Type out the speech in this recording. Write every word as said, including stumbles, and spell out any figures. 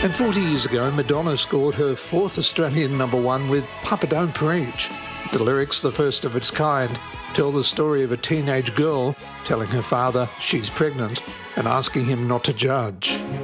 And forty years ago, Madonna scored her fourth Australian number one with Papa Don't Preach. The lyrics, the first of its kind, tell the story of a teenage girl telling her father she's pregnant and asking him not to judge.